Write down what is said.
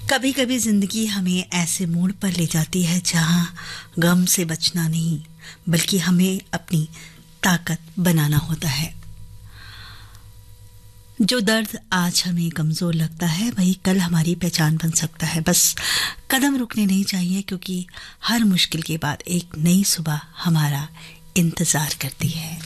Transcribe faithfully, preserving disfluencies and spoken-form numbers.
कभी कभी जिंदगी हमें ऐसे मोड़ पर ले जाती है जहां गम से बचना नहीं बल्कि हमें अपनी ताकत बनाना होता है। जो दर्द आज हमें कमजोर लगता है वही कल हमारी पहचान बन सकता है। बस कदम रुकने नहीं चाहिए, क्योंकि हर मुश्किल के बाद एक नई सुबह हमारा इंतजार करती है।